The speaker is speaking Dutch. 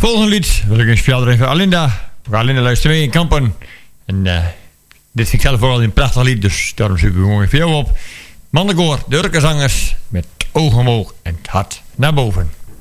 Volgende lied wil ik een speciaal erin voor Alinda. We gaan Alinda luisteren mee in Kampen. En dit vind ik zelf vooral een prachtig lied, dus daarom zoek ik gewoon even jou op. Mannenkoor, de Urkenzangers, met oog omhoog en het hart naar boven.